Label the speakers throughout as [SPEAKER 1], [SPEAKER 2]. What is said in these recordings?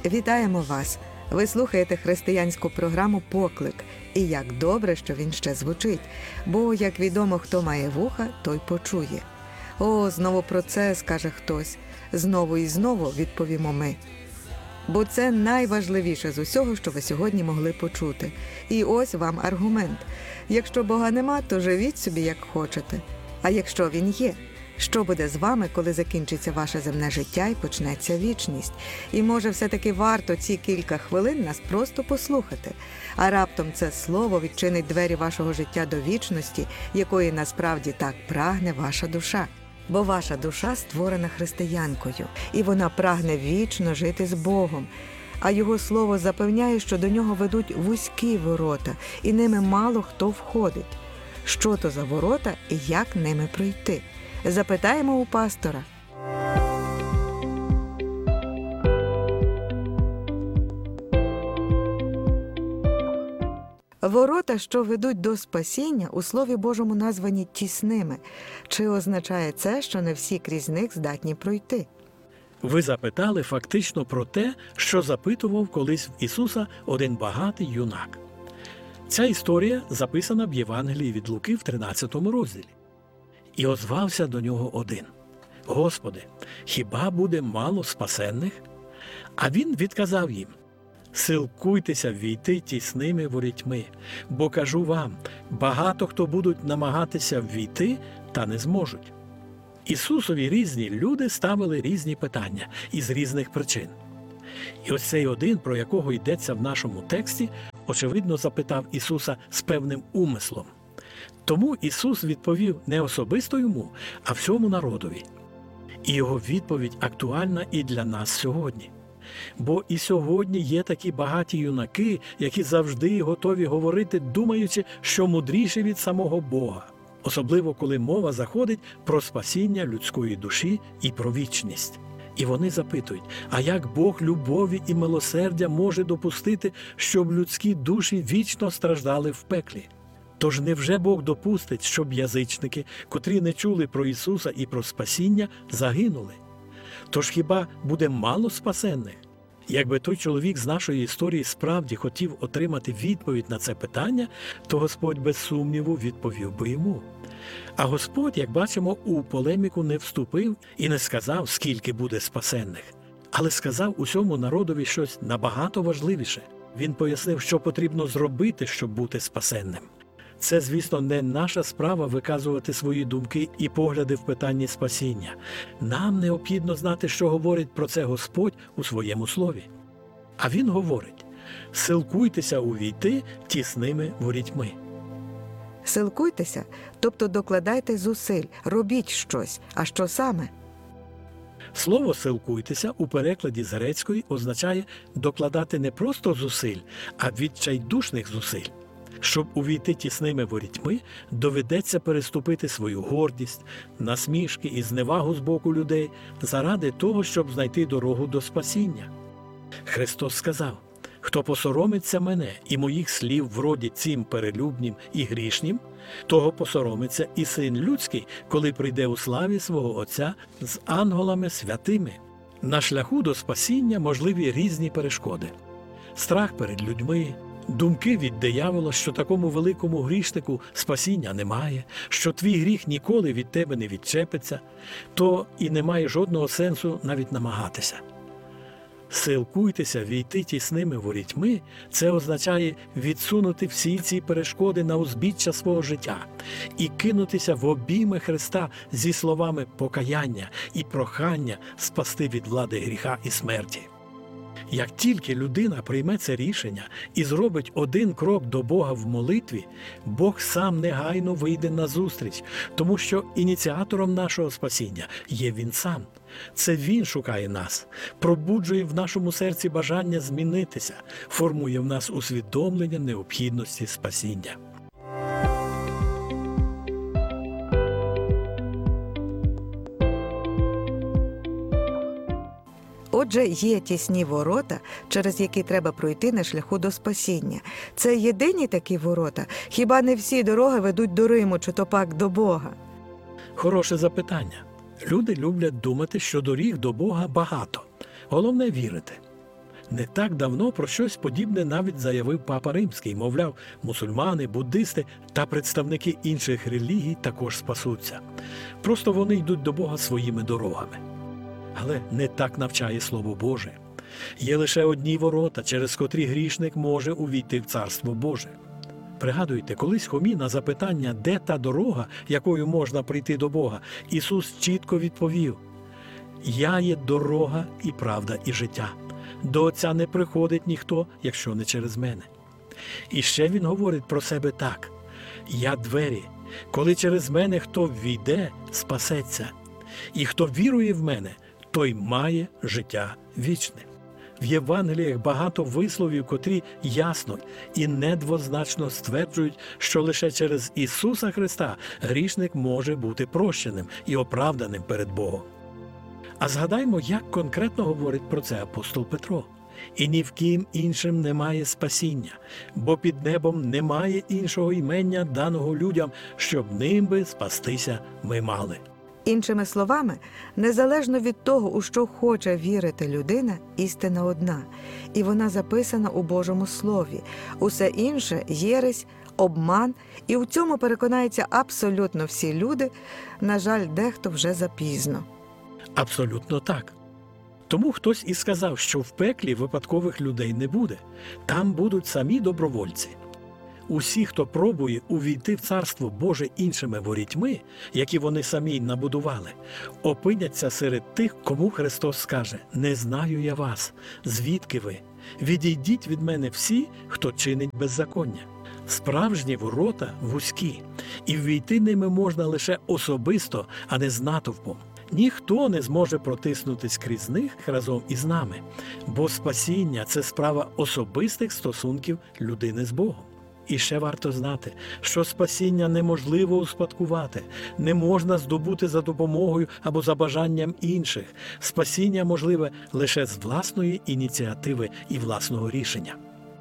[SPEAKER 1] Вітаємо вас! Ви слухаєте християнську програму «Поклик». І як добре, що він ще звучить. Бо, як відомо, хто має вуха, той почує. О, знову про це скаже хтось. Знову і знову відповімо ми. Бо це найважливіше з усього, що ви сьогодні могли почути. І ось вам аргумент. Якщо Бога нема, то живіть собі як хочете. А якщо Він є, що буде з вами, коли закінчиться ваше земне життя і почнеться вічність? І може все-таки варто ці кілька хвилин нас просто послухати. А раптом це слово відчинить двері вашого життя до вічності, якої насправді так прагне ваша душа. Бо ваша душа створена християнкою, і вона прагне вічно жити з Богом. А Його слово запевняє, що до нього ведуть вузькі ворота, і ними мало хто входить. Що то за ворота і як ними пройти? Запитаємо у пастора. Ворота, що ведуть до спасіння, у Слові Божому названі тісними. Чи означає це, що не всі крізь них здатні пройти?
[SPEAKER 2] Ви запитали фактично про те, що запитував колись в Ісуса один багатий юнак. Ця історія записана в Євангелії від Луки в 13 розділі. І озвався до нього один: «Господи, хіба буде мало спасенних?» А він відказав їм: «Силкуйтеся ввійти тісними ворітьми, бо кажу вам, багато хто будуть намагатися ввійти, та не зможуть». Ісусові різні люди ставили різні питання із різних причин. І ось цей один, про якого йдеться в нашому тексті, очевидно запитав Ісуса з певним умислом. Тому Ісус відповів не особисто йому, а всьому народові. І його відповідь актуальна і для нас сьогодні. Бо і сьогодні є такі багаті юнаки, які завжди готові говорити, думаючи, що мудріші від самого Бога. Особливо, коли мова заходить про спасіння людської душі і про вічність. І вони запитують, а як Бог любові і милосердя може допустити, щоб людські душі вічно страждали в пеклі? Тож невже Бог допустить, щоб язичники, котрі не чули про Ісуса і про спасіння, загинули? Тож хіба буде мало спасенних? Якби той чоловік з нашої історії справді хотів отримати відповідь на це питання, то Господь без сумніву відповів би йому. А Господь, як бачимо, у полеміку не вступив і не сказав, скільки буде спасенних, але сказав усьому народові щось набагато важливіше. Він пояснив, що потрібно зробити, щоб бути спасенним. Це, звісно, не наша справа виказувати свої думки і погляди в питанні спасіння. Нам необхідно знати, що говорить про це Господь у своєму слові. А Він говорить: «Силкуйтеся увійти тісними ворітьми».
[SPEAKER 1] Силкуйтеся, тобто докладайте зусиль, робіть щось. А що саме?
[SPEAKER 2] Слово «силкуйтеся» у перекладі з грецької означає докладати не просто зусиль, а відчайдушних зусиль. Щоб увійти тісними ворітьми, доведеться переступити свою гордість, насмішки і зневагу з боку людей заради того, щоб знайти дорогу до спасіння. Христос сказав: «Хто посоромиться мене і моїх слів вроді цим перелюбнім і грішнім, того посоромиться і Син Людський, коли прийде у славі свого Отця з ангелами святими». На шляху до спасіння можливі різні перешкоди. Страх перед людьми, думки від диявола, що такому великому грішнику спасіння немає, що твій гріх ніколи від тебе не відчепиться, то і немає жодного сенсу навіть намагатися. Силкуйтеся війти тісними ворітьми – це означає відсунути всі ці перешкоди на узбіччя свого життя і кинутися в обійми Христа зі словами покаяння і прохання спасти від влади гріха і смерті. Як тільки людина прийме це рішення і зробить один крок до Бога в молитві, Бог сам негайно вийде назустріч, тому що ініціатором нашого спасіння є Він сам. Це Він шукає нас, пробуджує в нашому серці бажання змінитися, формує в нас усвідомлення необхідності спасіння.
[SPEAKER 1] Отже, є тісні ворота, через які треба пройти на шляху до спасіння. Це єдині такі ворота? Хіба не всі дороги ведуть до Риму, чи то пак до Бога?
[SPEAKER 2] Хороше запитання. Люди люблять думати, що доріг до Бога багато. Головне – вірити. Не так давно про щось подібне навіть заявив Папа Римський. Мовляв, мусульмани, буддисти та представники інших релігій також спасуться. Просто вони йдуть до Бога своїми дорогами. Але не так навчає Слово Боже. Є лише одні ворота, через котрі грішник може увійти в Царство Боже. Пригадуйте, колись Хомі на запитання, де та дорога, якою можна прийти до Бога, Ісус чітко відповів: «Я є дорога і правда і життя. До Отця не приходить ніхто, якщо не через мене». І ще Він говорить про себе так: «Я двері. Коли через мене хто ввійде, спасеться. І хто вірує в мене, той має життя вічне». В Євангеліях багато висловів, котрі ясно і недвозначно стверджують, що лише через Ісуса Христа грішник може бути прощеним і оправданим перед Богом. А згадаймо, як конкретно говорить про це апостол Петро. «І ні в ким іншим немає спасіння, бо під небом немає іншого імення, даного людям, щоб ним би спастися ми мали».
[SPEAKER 1] Іншими словами, незалежно від того, у що хоче вірити людина, істина одна, і вона записана у Божому Слові. Усе інше – єресь, обман, і у цьому переконаються абсолютно всі люди, на жаль, дехто вже запізно.
[SPEAKER 2] Абсолютно так. Тому хтось і сказав, що в пеклі випадкових людей не буде. Там будуть самі добровольці. Усі, хто пробує увійти в Царство Боже іншими ворітьми, які вони самі набудували, опиняться серед тих, кому Христос скаже: «Не знаю я вас. Звідки ви? Відійдіть від мене всі, хто чинить беззаконня». Справжні ворота вузькі, і ввійти ними можна лише особисто, а не з натовпом. Ніхто не зможе протиснутись крізь них разом із нами, бо спасіння – це справа особистих стосунків людини з Богом. І ще варто знати, що спасіння неможливо успадкувати, не можна здобути за допомогою або за бажанням інших. Спасіння можливе лише з власної ініціативи і власного рішення.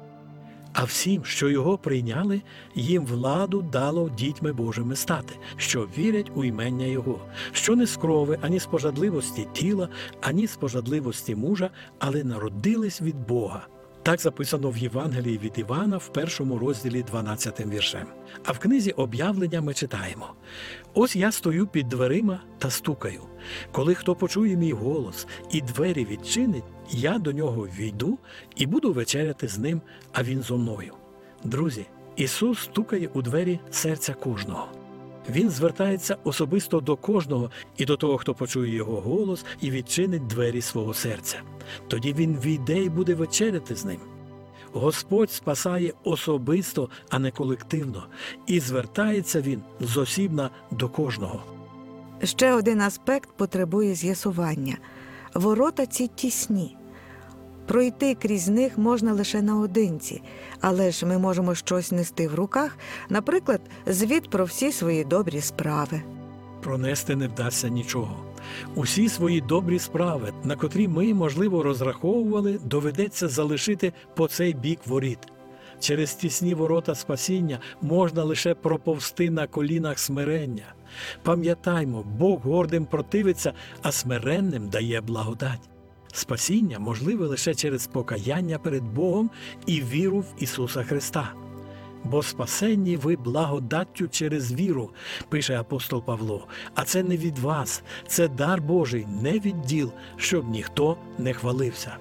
[SPEAKER 2] А всім, що його прийняли, їм владу дало дітьми Божими стати, що вірять у імення Його, що не з крови, ані з пожадливості тіла, ані з пожадливості мужа, але народились від Бога. Так записано в Євангелії від Івана в 1 розділі 12 віршем. А в книзі «Об'явлення» ми читаємо: «Ось я стою під дверима та стукаю. Коли хто почує мій голос і двері відчинить, я до нього війду і буду вечеряти з ним, а він зо мною». Друзі, Ісус стукає у двері серця кожного. Він звертається особисто до кожного і до того, хто почує його голос і відчинить двері свого серця. Тоді він війде і буде вечеряти з ним. Господь спасає особисто, а не колективно, і звертається він зосібна до кожного.
[SPEAKER 1] Ще один аспект потребує з'ясування. Ворота ці тісні. Пройти крізь них можна лише наодинці, але ж ми можемо щось нести в руках, наприклад, звіт про всі свої добрі справи.
[SPEAKER 2] Пронести не вдасться нічого. Усі свої добрі справи, на котрі ми, можливо, розраховували, доведеться залишити по цей бік воріт. Через тісні ворота спасіння можна лише проповзти на колінах смирення. Пам'ятаймо, Бог гордим противиться, а смиренним дає благодать. Спасіння можливе лише через покаяння перед Богом і віру в Ісуса Христа. «Бо спасенні ви благодаттю через віру», пише апостол Павло, «а це не від вас, це дар Божий, не від діл, щоб ніхто не хвалився».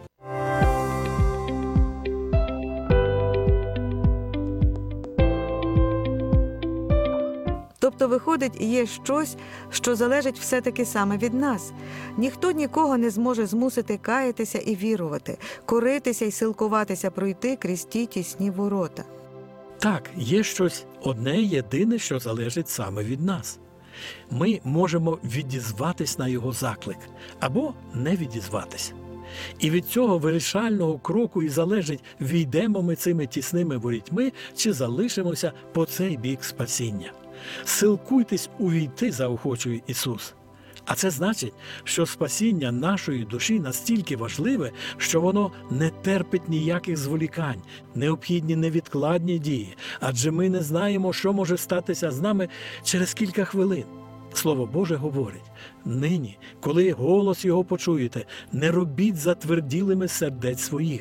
[SPEAKER 1] Тобто, виходить, є щось, що залежить все-таки саме від нас. Ніхто нікого не зможе змусити каятися і вірувати, коритися і силкуватися пройти крізь ті тісні ворота.
[SPEAKER 2] Так, є щось одне єдине, що залежить саме від нас. Ми можемо відізватись на його заклик або не відізватись. І від цього вирішального кроку і залежить, війдемо ми цими тісними ворітьми чи залишимося по цей бік спасіння. Силкуйтесь увійти, заохочує Ісус. А це значить, що спасіння нашої душі настільки важливе, що воно не терпить ніяких зволікань, необхідні невідкладні дії, адже ми не знаємо, що може статися з нами через кілька хвилин. Слово Боже говорить: «Нині, коли голос Його почуєте, не робіть затверділими сердець своїх».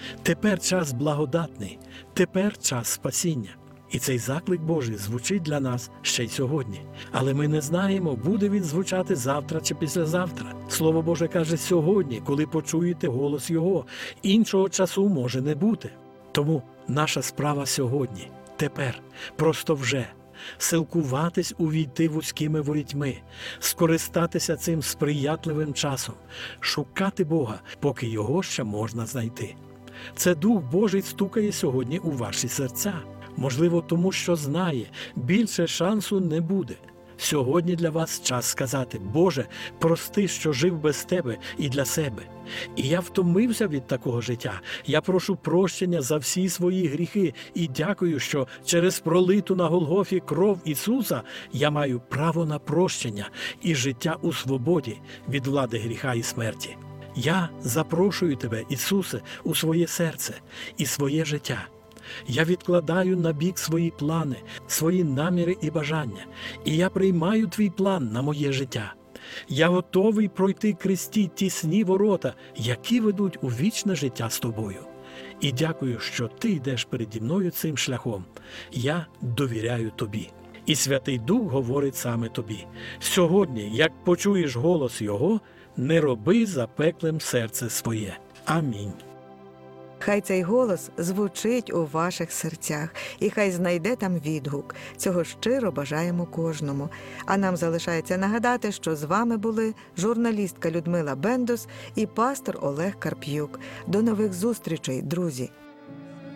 [SPEAKER 2] Тепер час благодатний, тепер час спасіння. І цей заклик Божий звучить для нас ще й сьогодні. Але ми не знаємо, буде він звучати завтра чи післязавтра. Слово Боже каже сьогодні, коли почуєте голос Його. Іншого часу може не бути. Тому наша справа сьогодні, тепер, просто вже. Силкуватись увійти вузькими ворітьми, скористатися цим сприятливим часом, шукати Бога, поки Його ще можна знайти. Це Дух Божий стукає сьогодні у ваші серця. Можливо, тому що знає, більше шансу не буде. Сьогодні для вас час сказати: «Боже, прости, що жив без Тебе і для себе. І я втомився від такого життя. Я прошу прощення за всі свої гріхи і дякую, що через пролиту на Голгофі кров Ісуса я маю право на прощення і життя у свободі від влади гріха і смерті. Я запрошую Тебе, Ісусе, у своє серце і своє життя. Я відкладаю на бік свої плани, свої наміри і бажання, і я приймаю Твій план на моє життя. Я готовий пройти крізь ті тісні ворота, які ведуть у вічне життя з Тобою. І дякую, що Ти йдеш переді мною цим шляхом. Я довіряю Тобі». І Святий Дух говорить саме тобі: сьогодні, як почуєш голос Його, не роби запеклим серце своє. Амінь.
[SPEAKER 1] Хай цей голос звучить у ваших серцях, і хай знайде там відгук. Цього щиро бажаємо кожному. А нам залишається нагадати, що з вами були журналістка Людмила Бендос і пастор Олег Карп'юк. До нових зустрічей, друзі!